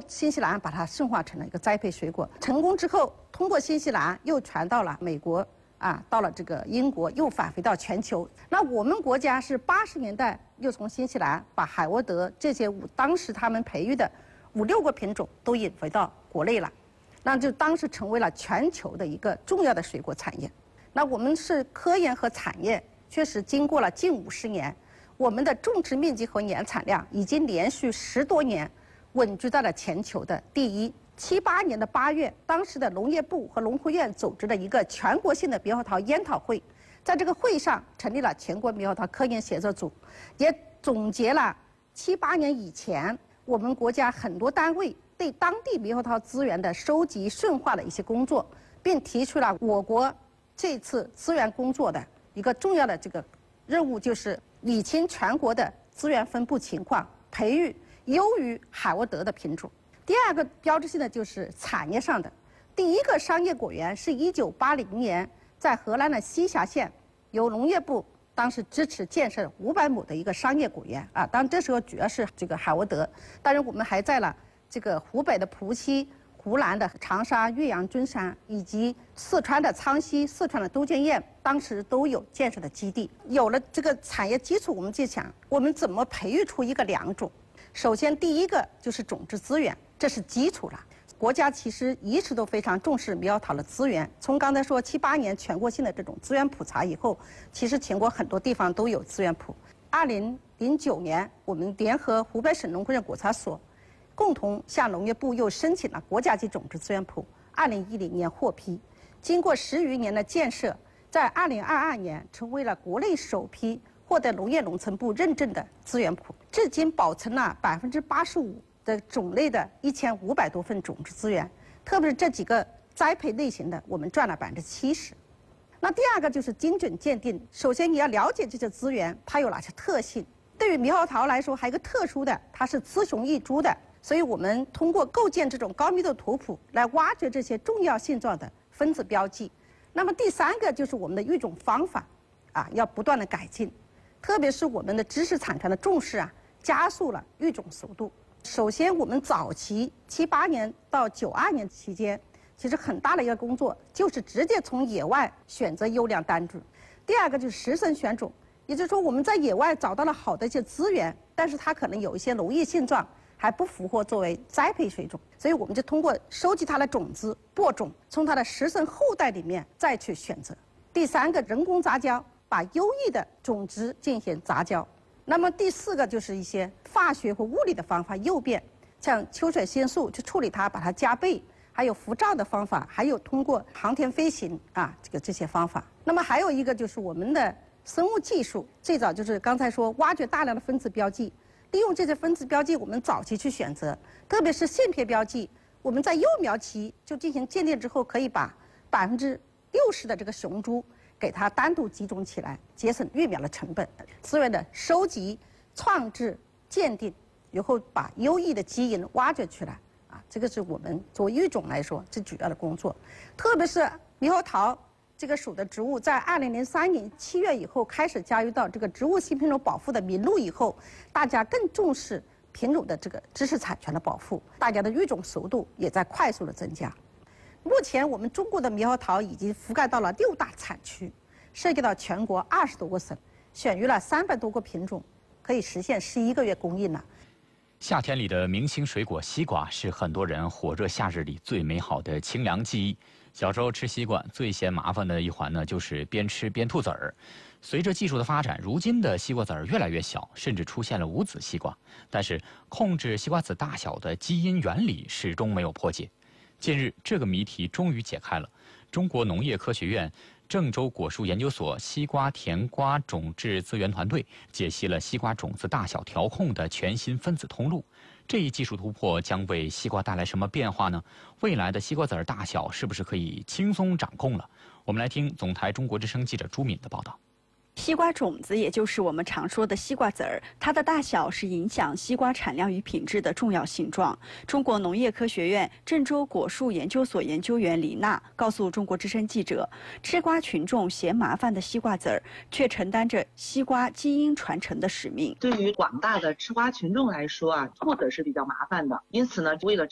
新西兰把它驯化成了一个栽培水果。成功之后，通过新西兰又传到了美国到了这个英国，又返回到全球。那我们国家是80年代又从新西兰把海沃德这些当时他们培育的5、6个品种都引回到国内了，那就当时成为了全球的一个重要的水果产业。那我们是科研和产业确实经过了近50年，我们的种植面积和年产量已经连续10多年稳居在了全球的第一。78年的8月，当时的农业部和农科院组织了一个全国性的猕猴桃研讨会，在这个会上成立了全国猕猴桃科研协作组，也总结了78年以前我们国家很多单位对当地猕猴桃资源的收集驯化的一些工作，并提出了我国这次资源工作的一个重要的这个任务，就是理清全国的资源分布情况，培育优于海沃德的品种。第2个标志性的就是产业上的，第一个商业果园是1980年在荷兰的西峡县由农业部当时支持建设500亩的一个商业果园当然这时候主要是这个海沃德，当然我们还在了这个湖北的蒲溪、湖南的长沙、岳阳、尊山，以及四川的苍溪、四川的都江堰，当时都有建设的基地。有了这个产业基础，我们就想我们怎么培育出一个良种。首先第一个就是种质资源，这是基础了。国家其实一直都非常重视猕猴桃的资源，从刚才说78年全国性的这种资源普查以后，其实全国很多地方都有资源普。2009年，我们联合湖北省农科院果查所共同向农业部又申请了国家级种质资源谱，2010年获批。经过10余年的建设，在2022年成为了国内首批获得农业农村部认证的资源谱，至今保存了85%的种类的1500多份种质资源，特别是这几个栽培类型的，我们占了70%。那第2个就是精准鉴定，首先你要了解这些资源它有哪些特性。对于猕猴桃来说，还有一个特殊的，它是雌雄异株的，所以我们通过构建这种高密度图谱来挖掘这些重要性状的分子标记。那么第3个就是我们的育种方法要不断的改进，特别是我们的知识产权的重视加速了育种速度。首先我们早期78年到92年期间，其实很大的一个工作就是直接从野外选择优良单株。第2个就是实生选种，也就是说我们在野外找到了好的一些资源，但是它可能有一些农业性状还不符合作为栽培水种，所以我们就通过收集它的种子、播种，从它的实生后代里面再去选择。第3个人工杂交，把优异的种子进行杂交。那么第4个就是一些化学和物理的方法诱变，像秋水仙素去处理它，把它加倍，还有辐照的方法，还有通过航天飞行这些方法。那么还有一个就是我们的生物技术，最早就是刚才说挖掘大量的分子标记，利用这些分子标记，我们早期去选择，特别是性别标记，我们在幼苗期就进行鉴定之后，可以把60%的这个雄株给它单独集中起来，节省育苗的成本。资源的收集、创制、鉴定，以后把优异的基因挖掘出来这个是我们作为育种来说最主要的工作。特别是猕猴桃这个属的植物，在2003年7月以后开始加入到这个植物新品种保护的名录以后，大家更重视品种的这个知识产权的保护，大家的育种熟度也在快速的增加。目前我们中国的猕猴桃已经覆盖到了6大产区，涉及到全国20多个省，选育了300多个品种，可以实现11个月供应了。 夏天里的明星水果西瓜是很多人火热夏日里最美好的清凉记忆。小时候吃西瓜最嫌麻烦的一环呢，就是边吃边吐籽儿。随着技术的发展，如今的西瓜籽儿越来越小，甚至出现了无籽西瓜。但是控制西瓜籽大小的基因原理始终没有破解。近日，这个谜题终于解开了。中国农业科学院郑州果树研究所西瓜甜瓜种质资源团队解析了西瓜种子大小调控的全新分子通路。这一技术突破将为西瓜带来什么变化呢？未来的西瓜籽儿大小是不是可以轻松掌控了？我们来听总台中国之声记者朱敏的报道。 西瓜种子，也就是我们常说的西瓜籽儿，它的大小是影响西瓜产量与品质的重要性状。中国农业科学院郑州果树研究所研究员李娜告诉中国之声记者，吃瓜群众嫌麻烦的西瓜籽儿，却承担着西瓜基因传承的使命。 对于广大的吃瓜群众来说吐籽是比较麻烦的，因此呢，为了